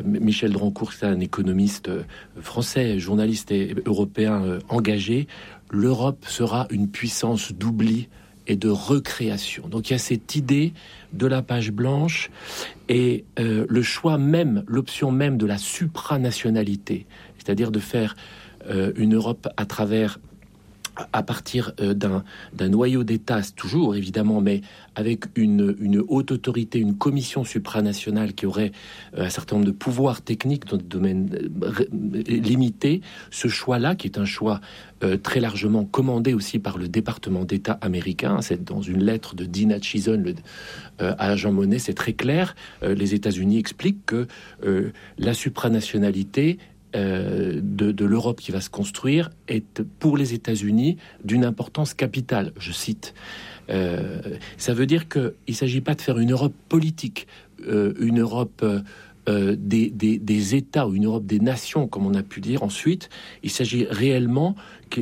Michel Drancourt, c'est un économiste français, journaliste et européen engagé. L'Europe sera une puissance d'oubli et de recréation. Donc il y a cette idée de la page blanche et le choix même, l'option même de la supranationalité, c'est-à-dire de faire une Europe à partir d'un noyau d'État, toujours évidemment, mais avec une haute autorité, une commission supranationale qui aurait un certain nombre de pouvoirs techniques dans des domaines limités. Ce choix-là, qui est un choix très largement commandé aussi par le département d'État américain, c'est dans une lettre de Dina Chison à Jean Monnet, c'est très clair. Les États-Unis expliquent que la supranationalité de l'Europe qui va se construire est pour les États-Unis d'une importance capitale. Je cite. Ça veut dire qu'il ne s'agit pas de faire une Europe politique, une Europe des États ou une Europe des nations, comme on a pu dire ensuite. Il s'agit réellement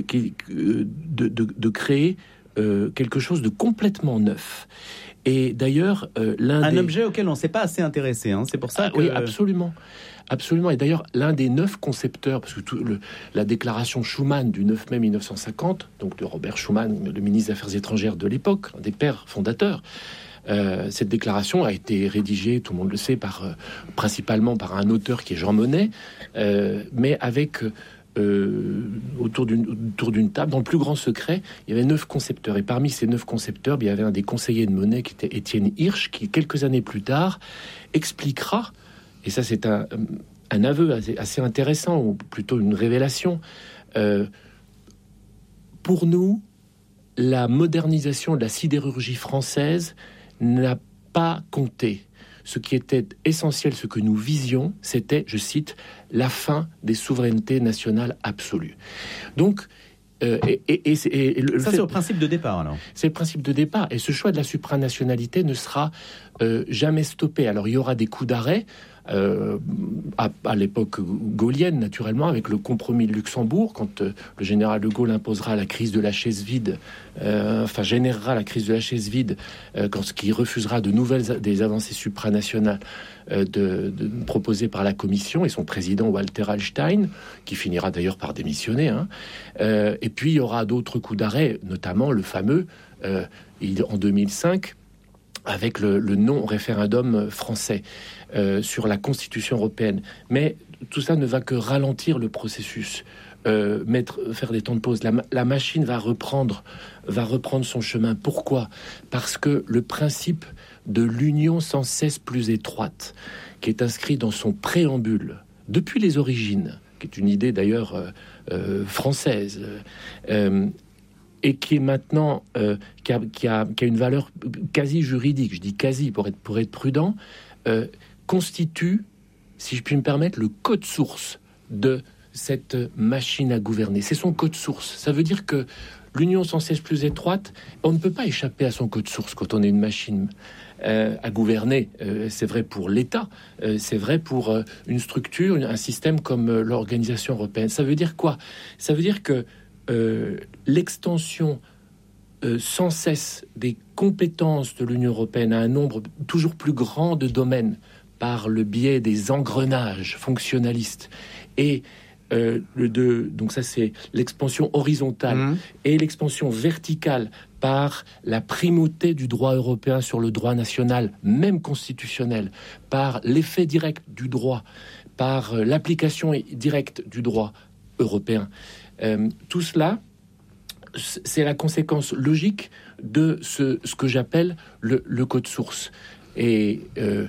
de créer quelque chose de complètement neuf. Et d'ailleurs, un objet auquel on ne s'est pas assez intéressé. Hein. C'est pour ça que... Oui, absolument. Absolument. Et d'ailleurs, l'un des 9 concepteurs, parce que la déclaration Schuman du 9 mai 1950, donc de Robert Schuman, le ministre des Affaires étrangères de l'époque, un des pères fondateurs, cette déclaration a été rédigée, tout le monde le sait, principalement par un auteur qui est Jean Monnet, mais avec... autour d'une table, dans le plus grand secret, il y avait 9 concepteurs. Et parmi ces 9 concepteurs, il y avait un des conseillers de Monnet qui était Étienne Hirsch, qui, quelques années plus tard, expliquera, et ça c'est un aveu assez intéressant, ou plutôt une révélation, pour nous, la modernisation de la sidérurgie française n'a pas compté. Ce qui était essentiel, ce que nous visions, c'était, je cite, la fin des souverainetés nationales absolues. Donc, c'est le principe de départ, alors. C'est le principe de départ. Et ce choix de la supranationalité ne sera jamais stoppé. Alors, il y aura des coups d'arrêt. À l'époque gaullienne, naturellement, avec le compromis de Luxembourg, quand le général de Gaulle imposera la crise de la chaise vide, générera la crise de la chaise vide, qui refusera des avancées supranationales proposées par la Commission et son président Walter Hallstein, qui finira d'ailleurs par démissionner. Et puis il y aura d'autres coups d'arrêt, notamment le fameux en 2005. Avec le non-référendum français sur la Constitution européenne. Mais tout ça ne va que ralentir le processus, faire des temps de pause. La machine va reprendre son chemin. Pourquoi ? Parce que le principe de l'union sans cesse plus étroite, qui est inscrit dans son préambule, depuis les origines, qui est une idée d'ailleurs française, et qui est maintenant qui a une valeur quasi juridique, je dis quasi pour être prudent, constitue, si je puis me permettre, le code source de cette machine à gouverner. C'est son code source. Ça veut dire que l'union sans cesse plus étroite, on ne peut pas échapper à son code source quand on est une machine à gouverner. C'est vrai pour l'État, c'est vrai pour une structure, un système comme l'Organisation européenne. Ça veut dire quoi ? Ça veut dire que l'extension sans cesse des compétences de l'Union européenne à un nombre toujours plus grand de domaines par le biais des engrenages fonctionnalistes et donc ça c'est l'expansion horizontale et l'expansion verticale par la primauté du droit européen sur le droit national, même constitutionnel, par l'effet direct du droit, par l'application directe du droit européen. Tout cela, c'est la conséquence logique de ce que j'appelle le code source. Et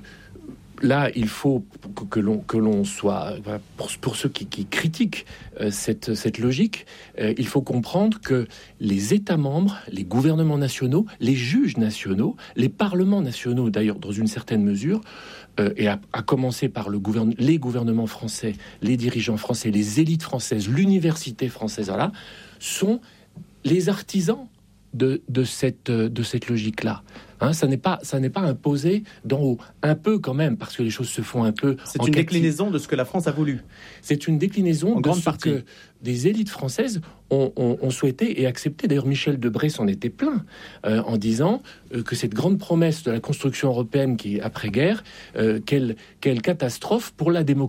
là, il faut que l'on soit, pour ceux qui critiquent cette logique, il faut comprendre que les États membres, les gouvernements nationaux, les juges nationaux, les parlements nationaux, d'ailleurs dans une certaine mesure, et à commencer par les gouvernements français, les dirigeants français, les élites françaises, l'université française, voilà, sont les artisans de cette logique-là. Hein, ça n'est pas imposé d'en haut. Un peu quand même, parce que les choses se font un peu. C'est une déclinaison de ce que la France a voulu. C'est une déclinaison en de grande ce partie. que des élites françaises ont souhaité et accepté. D'ailleurs, Michel Debré s'en était plaint en disant que cette grande promesse de la construction européenne qui est après-guerre, quelle catastrophe pour la démocratie.